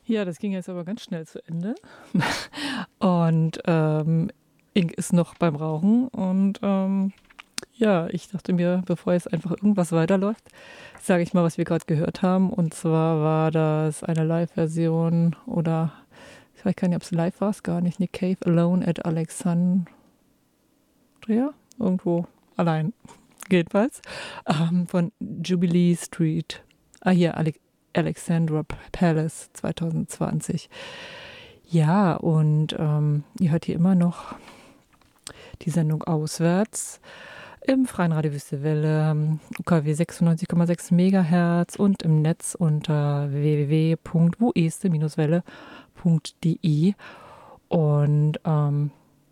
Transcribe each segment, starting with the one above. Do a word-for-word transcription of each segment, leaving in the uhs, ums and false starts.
Ja, das ging jetzt aber ganz schnell zu Ende. Und ähm, Ink ist noch beim Rauchen. Und ähm, ja, ich dachte mir, bevor jetzt einfach irgendwas weiterläuft, sage ich mal, was wir gerade gehört haben. Und zwar war das eine Live-Version oder ich weiß gar nicht, ob es live war, es gar nicht. Nick Cave Alone at Alexandria. Irgendwo allein. Jedenfalls. Ähm, von Jubilee Street. Ah, hier, Ale Alexandra Palace zwanzig zwanzig. Ja, und ähm, ihr hört hier immer noch die Sendung Auswärts im Freien Radio Wüste Welle, U K W sechsundneunzig Komma sechs Megahertz und im Netz unter w w w punkt wueste welle punkt de. Und ähm,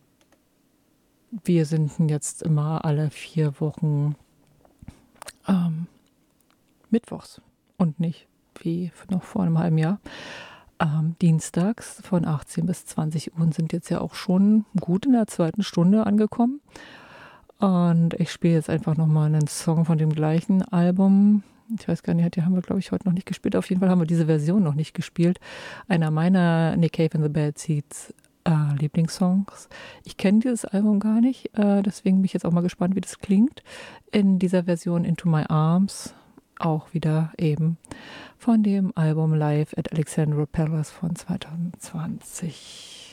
wir sind jetzt immer alle vier Wochen ähm, mittwochs und nicht wie noch vor einem halben Jahr. Ähm, dienstags von achtzehn bis zwanzig Uhr und sind jetzt ja auch schon gut in der zweiten Stunde angekommen. Und ich spiele jetzt einfach nochmal einen Song von dem gleichen Album. Ich weiß gar nicht, die haben wir, glaube ich, heute noch nicht gespielt. Auf jeden Fall haben wir diese Version noch nicht gespielt. Einer meiner Nick Cave and the Bad Seeds äh, Lieblingssongs. Ich kenne dieses Album gar nicht, äh, deswegen bin ich jetzt auch mal gespannt, wie das klingt. In dieser Version Into My Arms, auch wieder eben von dem Album Live at Alexandra Palace von zwanzig zwanzig.